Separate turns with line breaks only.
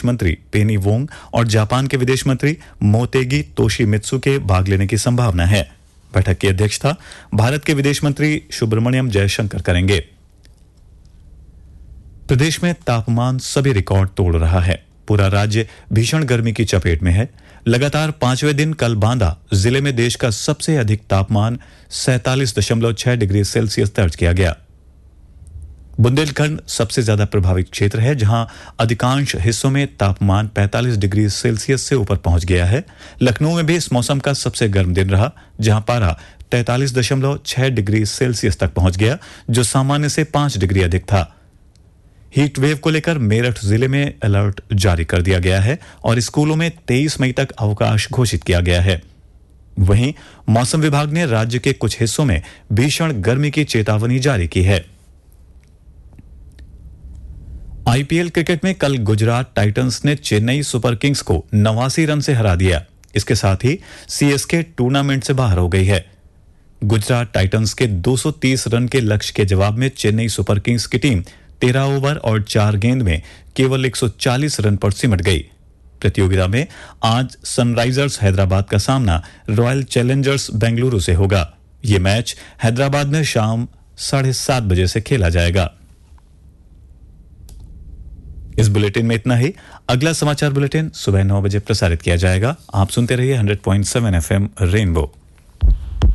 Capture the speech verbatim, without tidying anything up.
विदेश मंत्री पेनी वोंग और जापान के विदेश मंत्री मोतेगी तोशिमित्सु के भाग लेने की संभावना है। बैठक की अध्यक्षता भारत के विदेश मंत्री सुब्रमण्यम जयशंकर करेंगे। प्रदेश में तापमान सभी रिकॉर्ड तोड़ रहा है। पूरा राज्य भीषण गर्मी की चपेट में है। लगातार पांचवें दिन कल बांदा जिले में देश का सबसे अधिक तापमान सैंतालीस दशमलव छह डिग्री सेल्सियस दर्ज किया गया। बुंदेलखंड सबसे ज्यादा प्रभावित क्षेत्र है, जहां अधिकांश हिस्सों में तापमान पैंतालीस डिग्री सेल्सियस से ऊपर पहुंच गया है। लखनऊ में भी इस मौसम का सबसे गर्म दिन रहा, जहां पारा तैंतालीस दशमलव छह डिग्री सेल्सियस तक पहुंच गया, जो सामान्य से पांच डिग्री अधिक था। हीट वेव को लेकर मेरठ जिले में अलर्ट जारी कर दिया गया है और स्कूलों में तेईस मई तक अवकाश घोषित किया गया है। वहीं मौसम विभाग ने राज्य के कुछ हिस्सों में भीषण गर्मी की चेतावनी जारी की है। आईपीएल क्रिकेट में कल गुजरात टाइटंस ने चेन्नई सुपर किंग्स को नवासी रन से हरा दिया। इसके साथ ही सीएसके टूर्नामेंट से बाहर हो गई है। गुजरात टाइटंस के दो सौ तीस रन के लक्ष्य के जवाब में चेन्नई सुपर किंग्स की टीम तेरह ओवर और चार गेंद में केवल एक सौ चालीस रन पर सिमट गई। प्रतियोगिता में आज सनराइजर्स हैदराबाद का सामना रॉयल चैलेंजर्स बेंगलुरु से होगा। यह मैच हैदराबाद में शाम साढ़े सात बजे से खेला जाएगा। इस बुलेटिन में इतना ही। अगला समाचार बुलेटिन सुबह नौ बजे प्रसारित किया जाएगा। आप सुनते रहिए hundred point seven FM rainbow.